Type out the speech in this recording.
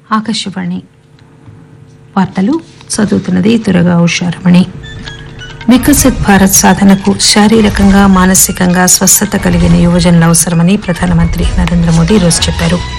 ఆకాశవాణి వార్తలు చదువుతున్నది దుర్గా ఉషారమణి. వికసిత్ భారత్ సాధనకు శారీరకంగా మానసికంగా స్వస్థత కలిగిన యువజనులు అవసరమని ప్రధానమంత్రి నరేంద్ర మోదీ ఈరోజు చెప్పారు.